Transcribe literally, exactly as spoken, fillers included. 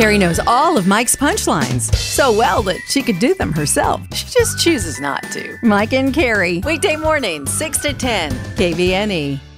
Carrie knows all of Mike's punchlines so well that she could do them herself. She just chooses not to. Mike and Carrie, Weekday mornings, six to ten. K V N E.